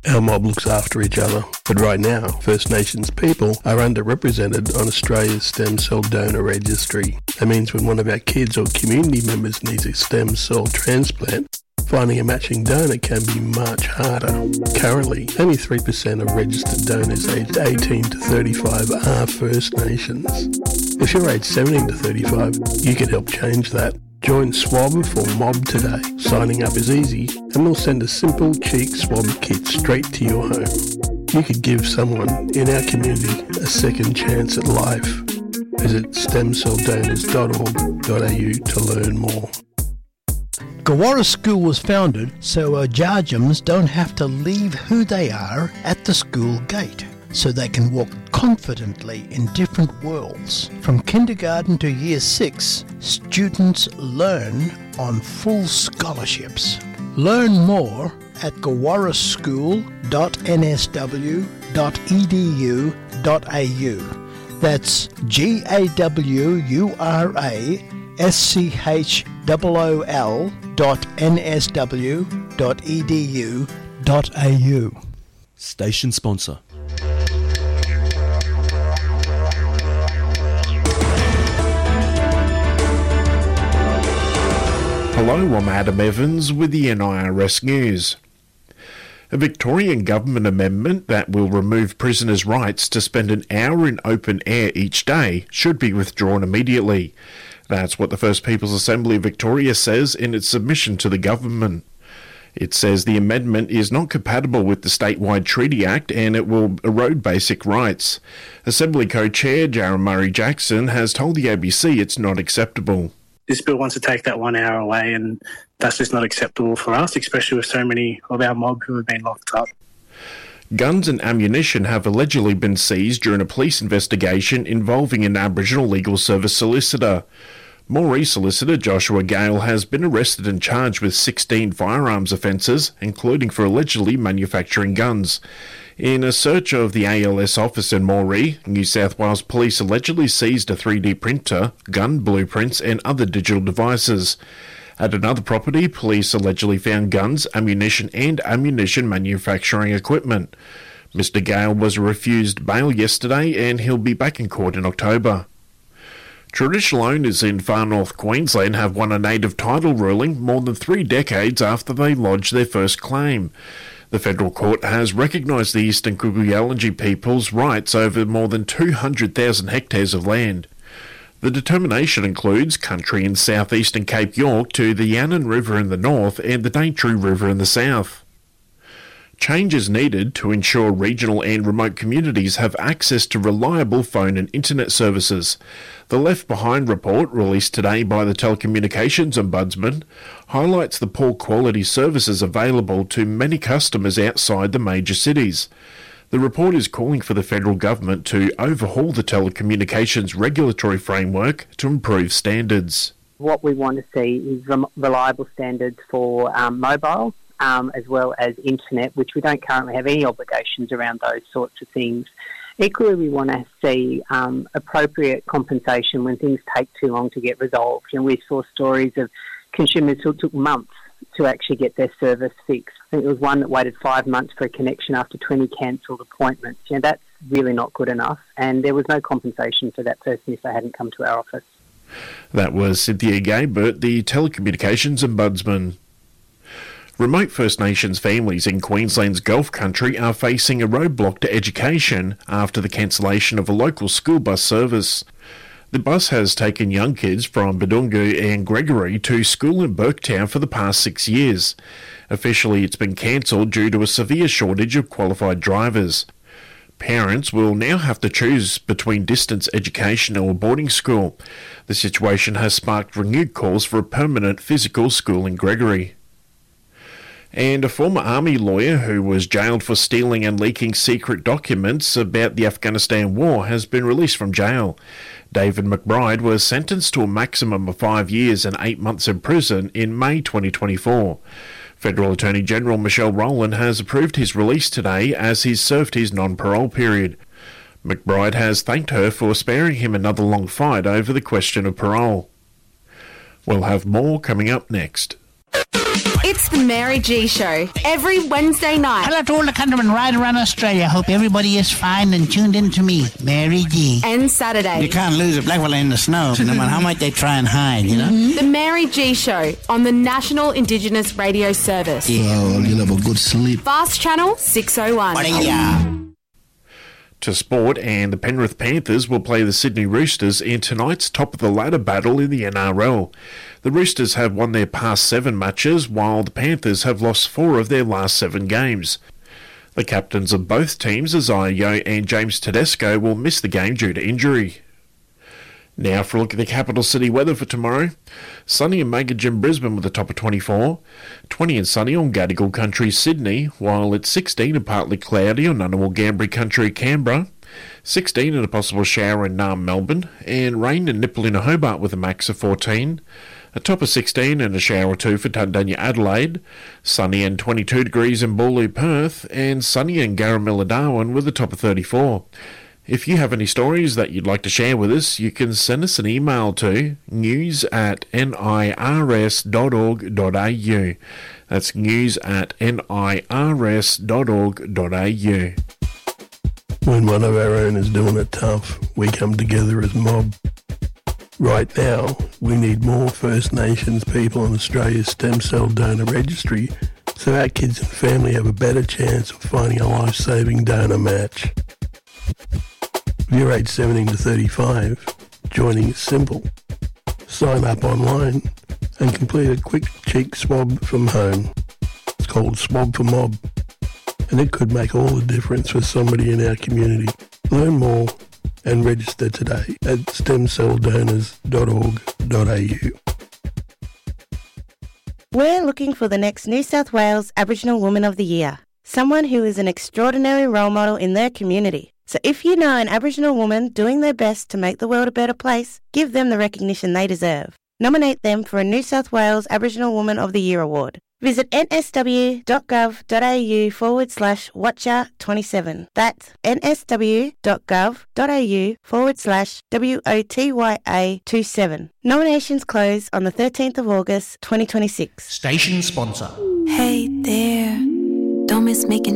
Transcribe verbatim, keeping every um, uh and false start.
Our mob looks after each other, but right now, First Nations people are underrepresented on Australia's stem cell donor registry. That means when one of our kids or community members needs a stem cell transplant, finding a matching donor can be much harder. Currently, only three percent of registered donors aged eighteen to thirty-five are First Nations. If you're aged seventeen to thirty-five, you can help change that. Join Swab for Mob today. Signing up is easy, and we'll send a simple cheek swab kit straight to your home. You could give someone in our community a second chance at life. Visit stem cell donors dot org dot a u to learn more. Gawara School was founded so our Jarjums don't have to leave who they are at the school gate, so they can walk confidently in different worlds. From kindergarten to year six, students learn on full scholarships. Learn more at gawara school dot n s w dot e d u dot a u. That's G A W U R A S C H O O L dot N S W dot E D U dot A U. Station sponsor. Hello, I'm Adam Evans with the N I R S News. A Victorian government amendment that will remove prisoners' rights to spend an hour in open air each day should be withdrawn immediately. That's what the First Peoples Assembly of Victoria says in its submission to the government. It says the amendment is not compatible with the Statewide Treaty Act and it will erode basic rights. Assembly co-chair Jarrah Murray-Jackson has told the A B C it's not acceptable. This bill wants to take that one hour away, and that's just not acceptable for us, especially with so many of our mob who have been locked up. Guns and ammunition have allegedly been seized during a police investigation involving an Aboriginal Legal Service solicitor. Moree solicitor Joshua Gale has been arrested and charged with sixteen firearms offences, including for allegedly manufacturing guns. In a search of the A L S office in Moree, New South Wales Police allegedly seized a three D printer, gun blueprints and other digital devices. At another property, police allegedly found guns, ammunition and ammunition manufacturing equipment. Mister Gale was refused bail yesterday and he'll be back in court in October. Traditional owners in far north Queensland have won a native title ruling more than three decades after they lodged their first claim. The federal court has recognised the Eastern Kuku-Yalanji people's rights over more than two hundred thousand hectares of land. The determination includes country in southeastern Cape York to the Yannon River in the north and the Daintree River in the south. Change is needed to ensure regional and remote communities have access to reliable phone and internet services. The Left Behind report, released today by the Telecommunications Ombudsman, highlights the poor quality services available to many customers outside the major cities. The report is calling for the federal government to overhaul the telecommunications regulatory framework to improve standards. What we want to see is reliable standards for um, mobile, Um, as well as internet, which we don't currently have any obligations around those sorts of things. Equally, we want to see um, appropriate compensation when things take too long to get resolved. And we saw stories of consumers who took months to actually get their service fixed. I think there was one that waited five months for a connection after twenty cancelled appointments. You know, that's really not good enough, and there was no compensation for that person if they hadn't come to our office. That was Cynthia Gaybert, the Telecommunications Ombudsman. Remote First Nations families in Queensland's Gulf Country are facing a roadblock to education after the cancellation of a local school bus service. The bus has taken young kids from Badungu and Gregory to school in Burketown for the past six years. Officially, it's been cancelled due to a severe shortage of qualified drivers. Parents will now have to choose between distance education or boarding school. The situation has sparked renewed calls for a permanent physical school in Gregory. And a former army lawyer who was jailed for stealing and leaking secret documents about the Afghanistan war has been released from jail. David McBride was sentenced to a maximum of five years and eight months in prison in May twenty twenty-four. Federal Attorney General Michelle Rowland has approved his release today as he's served his non-parole period. McBride has thanked her for sparing him another long fight over the question of parole. We'll have more coming up next. It's the Mary G Show every Wednesday night. Hello to all the countrymen right around Australia. Hope everybody is fine and tuned in to me, Mary G. And Saturday. You can't lose a black fella in the snow, no matter how much they try and hide, you know? Mm-hmm. The Mary G Show on the National Indigenous Radio Service. Yeah. Oh, you'll have a good sleep. Fast Channel six oh one. To sport, and the Penrith Panthers will play the Sydney Roosters in tonight's top-of-the-ladder battle in the N R L. The Roosters have won their past seven matches, while the Panthers have lost four of their last seven games. The captains of both teams, Isaiah Yeo and James Tedesco, will miss the game due to injury. Now for a look at the capital city weather for tomorrow. Sunny and Meggedge in Brisbane with a top of twenty-four. twenty and sunny on Gadigal Country, Sydney, while it's sixteen and partly cloudy on Ngunnawal Gambri Country, Canberra. sixteen and a possible shower in Naarm, Melbourne. And rain and Nipple in Hobart with a max of fourteen. A top of sixteen and a shower or two for Tundanya, Adelaide. Sunny and twenty-two degrees in Boorloo, Perth. And sunny in Garamilla, Darwin with a top of thirty-four. If you have any stories that you'd like to share with us, you can send us an email to news at nirs dot org dot a u. That's news at nirs dot org dot a u. When one of our own is doing it tough, we come together as mob. Right now, we need more First Nations people on Australia's stem cell donor registry so our kids and family have a better chance of finding a life-saving donor match. If you're aged seventeen to thirty-five, joining is simple. Sign up online and complete a quick cheek swab from home. It's called Swab for Mob, and it could make all the difference for somebody in our community. Learn more and register today at stem cell donors dot org dot a u. We're looking for the next New South Wales Aboriginal Woman of the Year, someone who is an extraordinary role model in their community. So if you know an Aboriginal woman doing their best to make the world a better place, give them the recognition they deserve. Nominate them for a New South Wales Aboriginal Woman of the Year award. Visit nsw.gov.au forward slash watcher 27. That's nsw.gov.au forward slash W O T Y A 27. Nominations close on the thirteenth of August twenty twenty-six. Station sponsor. Hey there, don't miss making